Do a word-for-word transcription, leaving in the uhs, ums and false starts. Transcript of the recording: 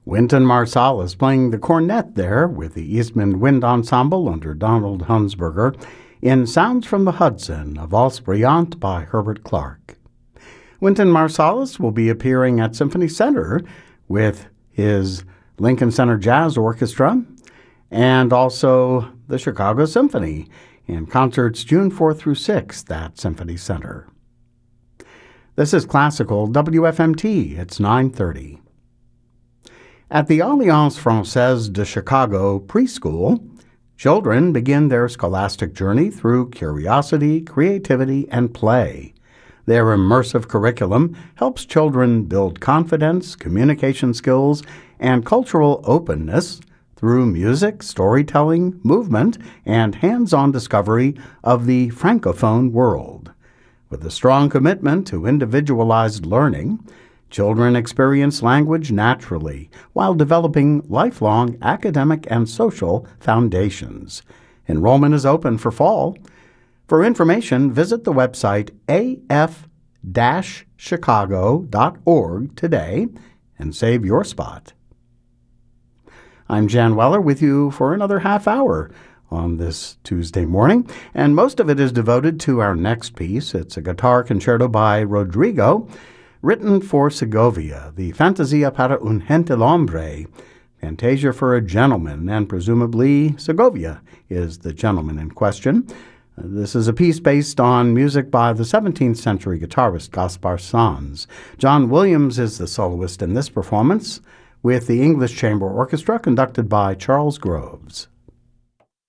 Wynton Marsalis playing the cornet there with the Eastman Wind Ensemble under Donald Hunsberger in Sounds from the Hudson, a Valse Brillante by Herbert Clark. Wynton Marsalis will be appearing at Symphony Center with his Lincoln Center Jazz Orchestra and also the Chicago Symphony in concerts June fourth through sixth at Symphony Center. This is Classical W F M T. It's nine thirty. At the Alliance Française de Chicago Preschool, children begin their scholastic journey through curiosity, creativity, and play. Their immersive curriculum helps children build confidence, communication skills, and cultural openness through music, storytelling, movement, and hands-on discovery of the Francophone world. With a strong commitment to individualized learning, children experience language naturally while developing lifelong academic and social foundations. Enrollment is open for fall. For information, visit the website a f dash chicago dot org today and save your spot. I'm Jan Weller with you for another half hour on this Tuesday morning, and most of it is devoted to our next piece. It's a guitar concerto by Rodrigo, written for Segovia, the Fantasia para un gentilhombre, Fantasia for a gentleman, and presumably Segovia is the gentleman in question. This is a piece based on music by the seventeenth century guitarist Gaspar Sanz. John Williams is the soloist in this performance, with the English Chamber Orchestra conducted by Charles Groves.